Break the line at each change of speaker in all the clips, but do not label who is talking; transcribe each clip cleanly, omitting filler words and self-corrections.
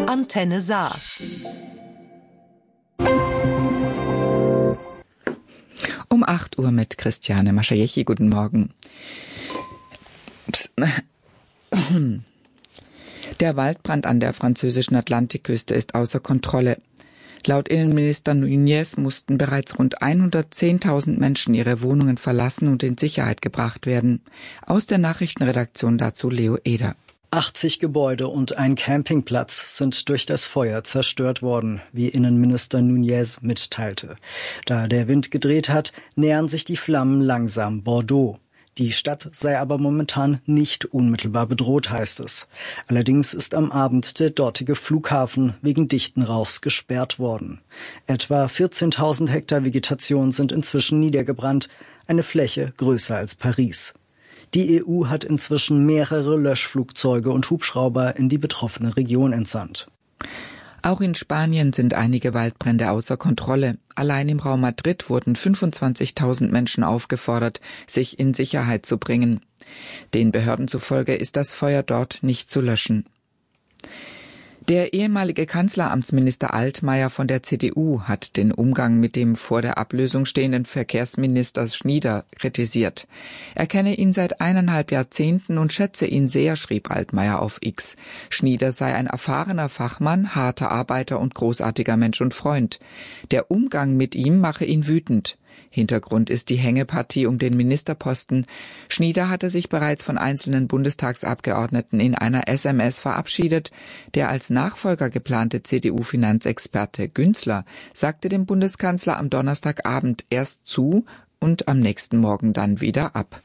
Antenne Saar.
Um 8 Uhr mit Christiane Maschajechi. Guten Morgen. Der Waldbrand an der französischen Atlantikküste ist außer Kontrolle. Laut Innenminister Nunez mussten bereits rund 110.000 Menschen ihre Wohnungen verlassen und in Sicherheit gebracht werden. Aus der Nachrichtenredaktion dazu Leo Eder.
80 Gebäude und ein Campingplatz sind durch das Feuer zerstört worden, wie Innenminister Nunez mitteilte. Da der Wind gedreht hat, nähern sich die Flammen langsam Bordeaux. Die Stadt sei aber momentan nicht unmittelbar bedroht, heißt es. Allerdings ist am Abend der dortige Flughafen wegen dichten Rauchs gesperrt worden. Etwa 14.000 Hektar Vegetation sind inzwischen niedergebrannt, eine Fläche größer als Paris. Die EU hat inzwischen mehrere Löschflugzeuge und Hubschrauber in die betroffene Region entsandt.
Auch in Spanien sind einige Waldbrände außer Kontrolle. Allein im Raum Madrid wurden 25.000 Menschen aufgefordert, sich in Sicherheit zu bringen. Den Behörden zufolge ist das Feuer dort nicht zu löschen. Der ehemalige Kanzleramtsminister Altmaier von der CDU hat den Umgang mit dem vor der Ablösung stehenden Verkehrsminister Schnieder kritisiert. Er kenne ihn seit 1,5 Jahrzehnten und schätze ihn sehr, schrieb Altmaier auf X. Schnieder sei ein erfahrener Fachmann, harter Arbeiter und großartiger Mensch und Freund. Der Umgang mit ihm mache ihn wütend. Hintergrund ist die Hängepartie um den Ministerposten. Schnieder hatte sich bereits von einzelnen Bundestagsabgeordneten in einer SMS verabschiedet. Der als Nachfolger geplante CDU-Finanzexperte Günzler sagte dem Bundeskanzler am Donnerstagabend erst zu und am nächsten Morgen dann wieder ab.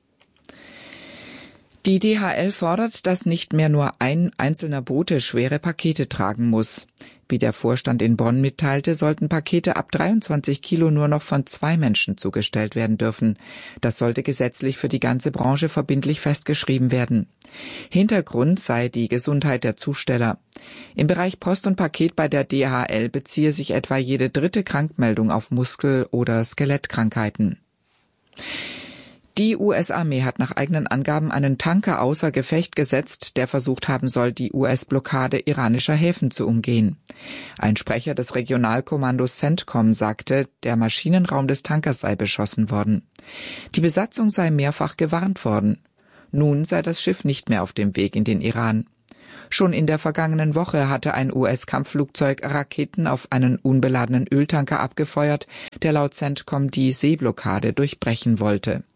Die DHL fordert, dass nicht mehr nur ein einzelner Bote schwere Pakete tragen muss. Wie der Vorstand in Bonn mitteilte, sollten Pakete ab 23 Kilo nur noch von 2 Menschen zugestellt werden dürfen. Das sollte gesetzlich für die ganze Branche verbindlich festgeschrieben werden. Hintergrund sei die Gesundheit der Zusteller. Im Bereich Post und Paket bei der DHL beziehe sich etwa jede 3. Krankmeldung auf Muskel- oder Skelettkrankheiten. Die US-Armee hat nach eigenen Angaben einen Tanker außer Gefecht gesetzt, der versucht haben soll, die US-Blockade iranischer Häfen zu umgehen. Ein Sprecher des Regionalkommandos CENTCOM sagte, der Maschinenraum des Tankers sei beschossen worden. Die Besatzung sei mehrfach gewarnt worden. Nun sei das Schiff nicht mehr auf dem Weg in den Iran. Schon in der vergangenen Woche hatte ein US-Kampfflugzeug Raketen auf einen unbeladenen Öltanker abgefeuert, der laut CENTCOM die Seeblockade durchbrechen wollte.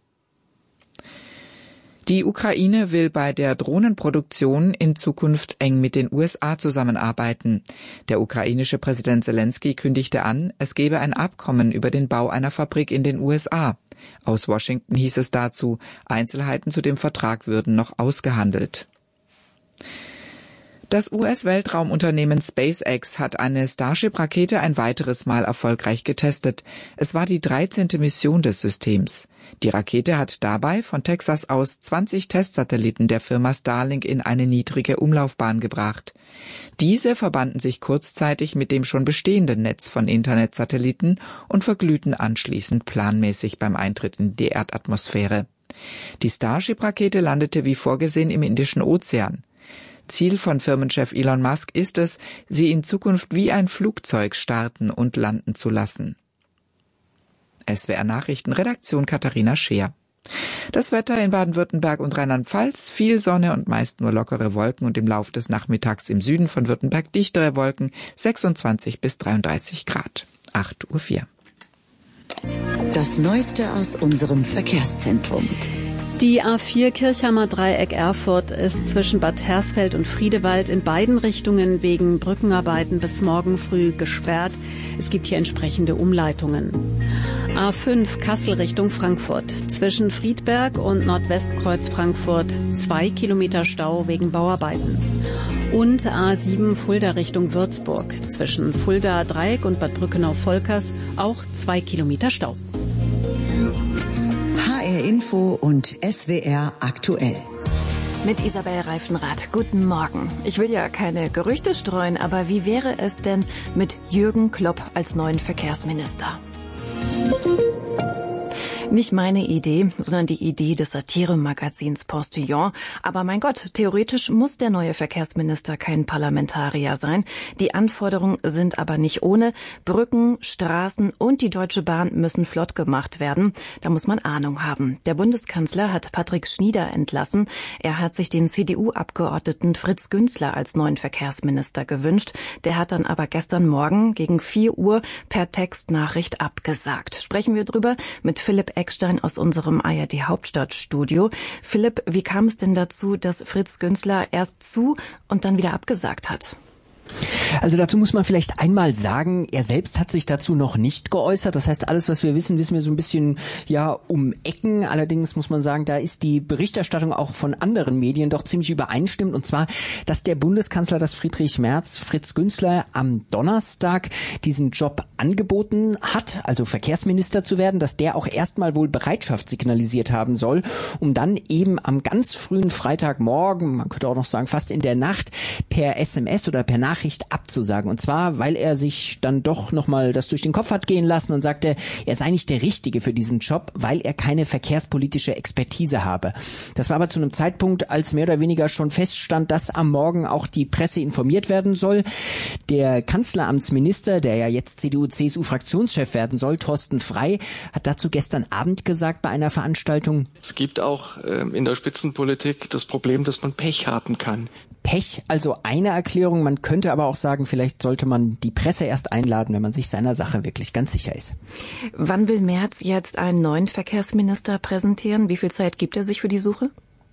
Die Ukraine will bei der Drohnenproduktion in Zukunft eng mit den USA zusammenarbeiten. Der ukrainische Präsident Selenskyj kündigte an, es gebe ein Abkommen über den Bau einer Fabrik in den USA. Aus Washington hieß es dazu, Einzelheiten zu dem Vertrag würden noch ausgehandelt. Das US-Weltraumunternehmen SpaceX hat eine Starship-Rakete ein weiteres Mal erfolgreich getestet. Es war die 13. Mission des Systems. Die Rakete hat dabei von Texas aus 20 Testsatelliten der Firma Starlink in eine niedrige Umlaufbahn gebracht. Diese verbanden sich kurzzeitig mit dem schon bestehenden Netz von Internetsatelliten und verglühten anschließend planmäßig beim Eintritt in die Erdatmosphäre. Die Starship-Rakete landete wie vorgesehen im Indischen Ozean. Ziel von Firmenchef Elon Musk ist es, sie in Zukunft wie ein Flugzeug starten und landen zu lassen. SWR Nachrichten, Redaktion Katharina Scheer. Das Wetter in Baden-Württemberg und Rheinland-Pfalz, viel Sonne und meist nur lockere Wolken und im Lauf des Nachmittags im Süden von Württemberg dichtere Wolken, 26 bis 33 Grad. 8:04 Uhr.
Das Neueste aus unserem Verkehrszentrum.
Die A4 Kirchheimer Dreieck Erfurt ist zwischen Bad Hersfeld und Friedewald in beiden Richtungen wegen Brückenarbeiten bis morgen früh gesperrt. Es gibt hier entsprechende Umleitungen. A5 Kassel Richtung Frankfurt. Zwischen Friedberg und Nordwestkreuz Frankfurt 2 Kilometer Stau wegen Bauarbeiten. Und A7 Fulda Richtung Würzburg. Zwischen Fulda Dreieck und Bad Brückenau-Volkers auch 2 Kilometer Stau.
HR Info und SWR aktuell.
Mit Isabel Reifenrath. Guten Morgen. Ich will ja keine Gerüchte streuen, aber wie wäre es denn mit Jürgen Klopp als neuen Verkehrsminister? Nicht meine Idee, sondern die Idee des Satiremagazins Postillon. Aber mein Gott, theoretisch muss der neue Verkehrsminister kein Parlamentarier sein. Die Anforderungen sind aber nicht ohne. Brücken, Straßen und die Deutsche Bahn müssen flott gemacht werden. Da muss man Ahnung haben. Der Bundeskanzler hat Patrick Schnieder entlassen. Er hat sich den CDU-Abgeordneten Fritz Günzler als neuen Verkehrsminister gewünscht. Der hat dann aber gestern Morgen gegen 4 Uhr per Textnachricht abgesagt. Sprechen wir drüber mit Philipp Eckstein aus unserem ARD-Hauptstadtstudio. Philipp, wie kam es denn dazu, dass Fritz Günzler erst zu und dann wieder abgesagt hat?
Also dazu muss man vielleicht einmal sagen, er selbst hat sich dazu noch nicht geäußert. Das heißt, alles, was wir wissen, wissen wir so ein bisschen um Ecken. Allerdings muss man sagen, da ist die Berichterstattung auch von anderen Medien doch ziemlich übereinstimmend. Und zwar, dass der Bundeskanzler, dass Friedrich Merz, Fritz Günzler am Donnerstag diesen Job angeboten hat, also Verkehrsminister zu werden, dass der auch erstmal wohl Bereitschaft signalisiert haben soll, um dann eben am ganz frühen Freitagmorgen, man könnte auch noch sagen fast in der Nacht, per SMS oder per Nachricht abzusagen. Und zwar, weil er sich dann doch nochmal das durch den Kopf hat gehen lassen und sagte, er sei nicht der Richtige für diesen Job, weil er keine verkehrspolitische Expertise habe. Das war aber zu einem Zeitpunkt, als mehr oder weniger schon feststand, dass am Morgen auch die Presse informiert werden soll. Der Kanzleramtsminister, der ja jetzt CDU-CSU-Fraktionschef werden soll, Thorsten Frey, hat dazu gestern Abend gesagt bei einer Veranstaltung:
Es gibt auch in der Spitzenpolitik das Problem, dass man Pech haben kann.
Pech, also eine Erklärung. Man könnte aber auch sagen, vielleicht sollte man die Presse erst einladen, wenn man sich seiner Sache wirklich ganz sicher ist.
Wann will Merz jetzt einen neuen Verkehrsminister präsentieren? Wie viel Zeit gibt er sich für die Suche?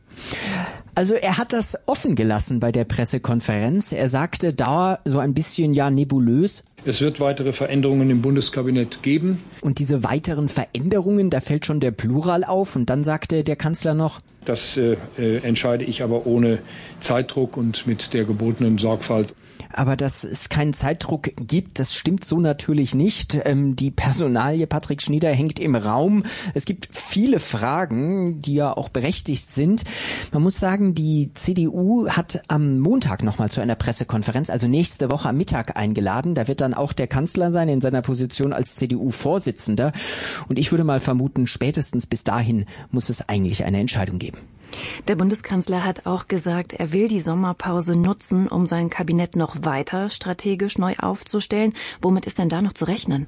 Also er hat das offen gelassen bei der Pressekonferenz. Er sagte da so ein bisschen nebulös:
Es wird weitere Veränderungen im Bundeskabinett geben.
Und diese weiteren Veränderungen, da fällt schon der Plural auf. Und dann sagte der Kanzler noch: Das
entscheide ich aber ohne Zeitdruck und mit der gebotenen Sorgfalt.
Aber dass es keinen Zeitdruck gibt, das stimmt so natürlich nicht. Die Personalie Patrick Schnieder hängt im Raum. Es gibt viele Fragen, die ja auch berechtigt sind. Man muss sagen, die CDU hat am Montag nochmal zu einer Pressekonferenz, also nächste Woche am Mittag, eingeladen. Da wird dann auch der Kanzler sein in seiner Position als CDU-Vorsitzender. Und ich würde mal vermuten, spätestens bis dahin muss es eigentlich eine Entscheidung geben.
Der Bundeskanzler hat auch gesagt, er will die Sommerpause nutzen, um sein Kabinett noch weiter strategisch neu aufzustellen. Womit ist denn da noch zu rechnen?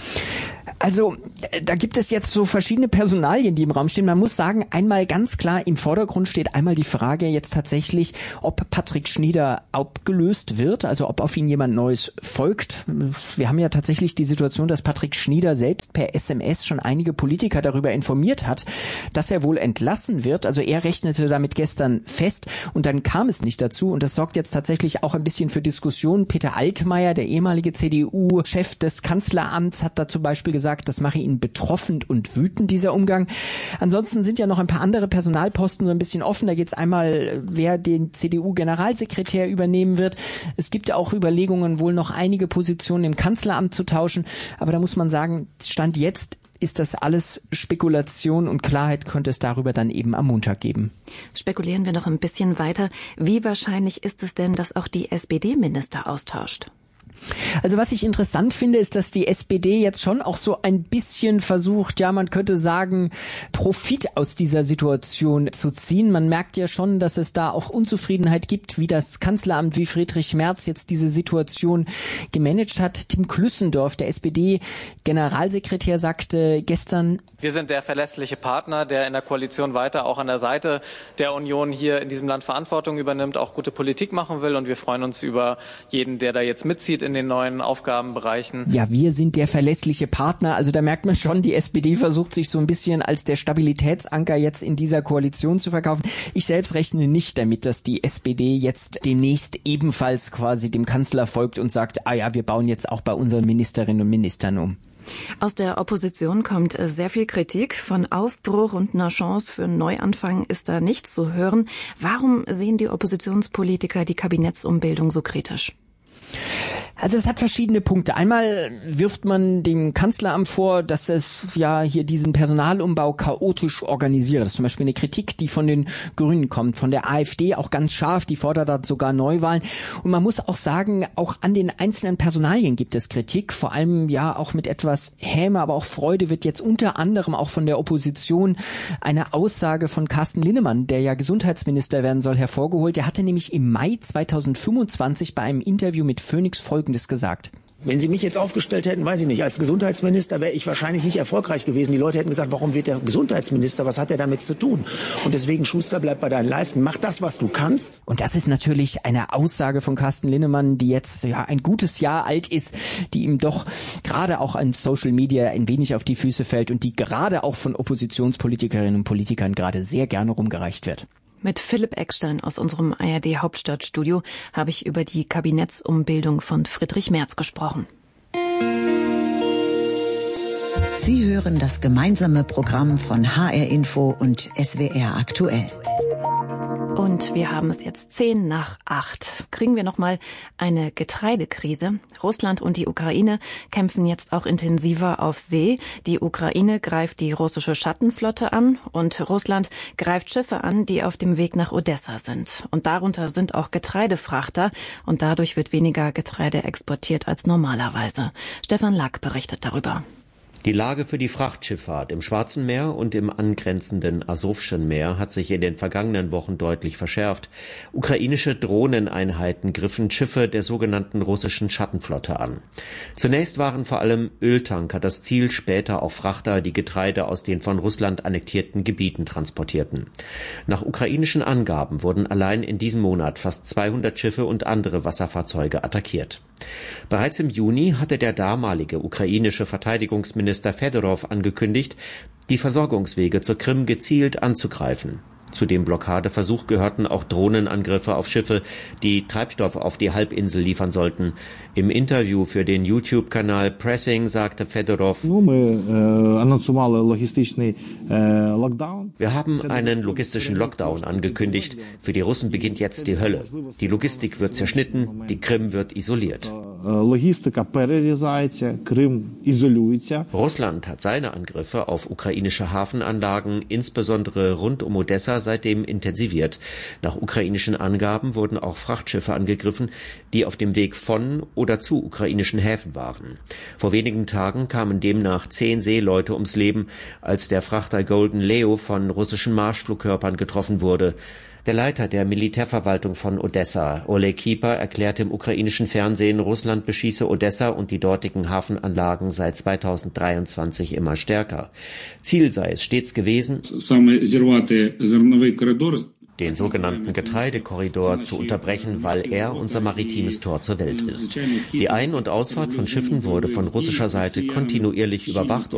Also da gibt es jetzt so verschiedene Personalien, die im Raum stehen. Man muss sagen, einmal ganz klar im Vordergrund steht einmal die Frage jetzt tatsächlich, ob Patrick Schnieder abgelöst wird, also ob auf ihn jemand Neues folgt. Wir haben ja tatsächlich die Situation, dass Patrick Schnieder selbst per SMS schon einige Politiker darüber informiert hat, dass er wohl entlassen wird. Also er rechnete damit gestern fest und dann kam es nicht dazu. Und das sorgt jetzt tatsächlich auch ein bisschen für Diskussionen. Peter Altmaier, der ehemalige CDU-Chef des Kanzleramts, hat da zum Beispiel gesagt, das mache ihn betroffen und wütend, dieser Umgang. Ansonsten sind ja noch ein paar andere Personalposten so ein bisschen offen. Da geht es einmal, wer den CDU-Generalsekretär übernehmen wird. Es gibt ja auch Überlegungen, wohl noch einige Positionen im Kanzleramt zu tauschen. Aber da muss man sagen, Stand jetzt ist das alles Spekulation und Klarheit könnte es darüber dann eben am Montag geben.
Spekulieren wir noch ein bisschen weiter. Wie wahrscheinlich ist es denn, dass auch die SPD Minister austauscht?
Also was ich interessant finde, ist, dass die SPD jetzt schon auch so ein bisschen versucht, man könnte sagen, Profit aus dieser Situation zu ziehen. Man merkt ja schon, dass es da auch Unzufriedenheit gibt, wie das Kanzleramt, wie Friedrich Merz jetzt diese Situation gemanagt hat. Tim Klüssendorf, der SPD-Generalsekretär, sagte gestern:
Wir sind der verlässliche Partner, der in der Koalition weiter auch an der Seite der Union hier in diesem Land Verantwortung übernimmt, auch gute Politik machen will. Und wir freuen uns über jeden, der da jetzt mitzieht in den neuen Aufgabenbereichen.
Ja, wir sind der verlässliche Partner. Also da merkt man schon, die SPD versucht sich so ein bisschen als der Stabilitätsanker jetzt in dieser Koalition zu verkaufen. Ich selbst rechne nicht damit, dass die SPD jetzt demnächst ebenfalls quasi dem Kanzler folgt und sagt, wir bauen jetzt auch bei unseren Ministerinnen und Ministern um.
Aus der Opposition kommt sehr viel Kritik. Von Aufbruch und einer Chance für einen Neuanfang ist da nichts zu hören. Warum sehen die Oppositionspolitiker die Kabinettsumbildung so kritisch?
Also es hat verschiedene Punkte. Einmal wirft man dem Kanzleramt vor, dass es ja hier diesen Personalumbau chaotisch organisiert. Das ist zum Beispiel eine Kritik, die von den Grünen kommt, von der AfD auch ganz scharf, die fordert da sogar Neuwahlen. Und man muss auch sagen, auch an den einzelnen Personalien gibt es Kritik, vor allem ja auch mit etwas Häme, aber auch Freude wird jetzt unter anderem auch von der Opposition eine Aussage von Carsten Linnemann, der ja Gesundheitsminister werden soll, hervorgeholt. Der hatte nämlich im Mai 2025 bei einem Interview mit Phoenix Folgendes gesagt.
Wenn Sie mich jetzt aufgestellt hätten, weiß ich nicht, als Gesundheitsminister wäre ich wahrscheinlich nicht erfolgreich gewesen. Die Leute hätten gesagt, warum wird der Gesundheitsminister, was hat er damit zu tun? Und deswegen, Schuster, bleib bei deinen Leisten, mach das, was du kannst.
Und das ist natürlich eine Aussage von Carsten Linnemann, die jetzt ja ein gutes Jahr alt ist, die ihm doch gerade auch an Social Media ein wenig auf die Füße fällt und die gerade auch von Oppositionspolitikerinnen und Politikern gerade sehr gerne rumgereicht wird.
Mit Philipp Eckstein aus unserem ARD-Hauptstadtstudio habe ich über die Kabinettsumbildung von Friedrich Merz gesprochen.
Sie hören das gemeinsame Programm von HR Info und SWR aktuell.
Und wir haben es jetzt 7:10. Kriegen wir nochmal eine Getreidekrise. Russland und die Ukraine kämpfen jetzt auch intensiver auf See. Die Ukraine greift die russische Schattenflotte an und Russland greift Schiffe an, die auf dem Weg nach Odessa sind. Und darunter sind auch Getreidefrachter und dadurch wird weniger Getreide exportiert als normalerweise. Stefan Lack berichtet darüber.
Die Lage für die Frachtschifffahrt im Schwarzen Meer und im angrenzenden Asowschen Meer hat sich in den vergangenen Wochen deutlich verschärft. Ukrainische Drohneneinheiten griffen Schiffe der sogenannten russischen Schattenflotte an. Zunächst waren vor allem Öltanker das Ziel, später auch Frachter, die Getreide aus den von Russland annektierten Gebieten transportierten. Nach ukrainischen Angaben wurden allein in diesem Monat fast 200 Schiffe und andere Wasserfahrzeuge attackiert. Bereits im Juni hatte der damalige ukrainische Verteidigungsminister Fedorov angekündigt, die Versorgungswege zur Krim gezielt anzugreifen. Zu dem Blockadeversuch gehörten auch Drohnenangriffe auf Schiffe, die Treibstoff auf die Halbinsel liefern sollten. Im Interview für den YouTube-Kanal Pressing sagte Fedorov: Wir haben einen logistischen Lockdown angekündigt. Für die Russen beginnt jetzt die Hölle. Die Logistik wird zerschnitten, die Krim wird isoliert. Russland hat seine Angriffe auf ukrainische Hafenanlagen, insbesondere rund um Odessa, seitdem intensiviert. Nach ukrainischen Angaben wurden auch Frachtschiffe angegriffen, die auf dem Weg von oder zu ukrainischen Häfen waren. Vor wenigen Tagen kamen demnach 10 Seeleute ums Leben, als der Frachter Golden Leo von russischen Marschflugkörpern getroffen wurde. Der Leiter der Militärverwaltung von Odessa, Oleg Kiper, erklärte im ukrainischen Fernsehen, Russland beschieße Odessa und die dortigen Hafenanlagen seit 2023 immer stärker. Ziel sei es stets gewesen, den sogenannten Getreidekorridor zu unterbrechen, weil er unser maritimes Tor zur Welt ist. Die Ein- und Ausfahrt von Schiffen wurde von russischer Seite kontinuierlich überwacht